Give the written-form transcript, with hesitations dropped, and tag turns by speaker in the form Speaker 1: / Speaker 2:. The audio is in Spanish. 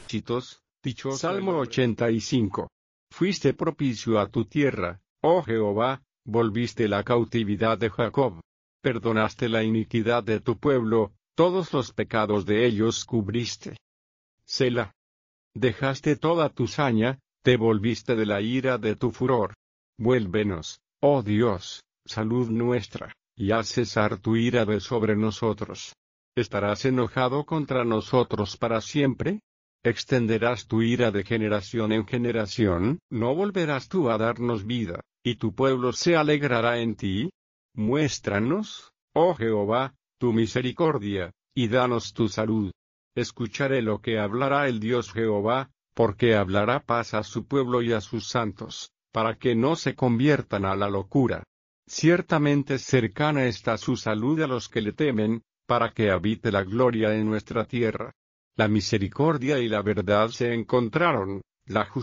Speaker 1: Salmo 85. Fuiste propicio a tu tierra, oh Jehová, volviste la cautividad de Jacob. Perdonaste la iniquidad de tu pueblo, todos los pecados de ellos cubriste. Selah. Dejaste toda tu saña, te volviste de la ira de tu furor. Vuélvenos, oh Dios, salud nuestra, y haz cesar tu ira de sobre nosotros. ¿Estarás enojado contra nosotros para siempre? ¿Extenderás tu ira de generación en generación? ¿No volverás tú a darnos vida, y tu pueblo se alegrará en ti? Muéstranos, oh Jehová, tu misericordia, y danos tu salud. Escucharé lo que hablará el Dios Jehová, porque hablará paz a su pueblo y a sus santos, para que no se conviertan a la locura. Ciertamente cercana está su salud a los que le temen, para que habite la gloria en nuestra tierra. La misericordia y la verdad se encontraron, la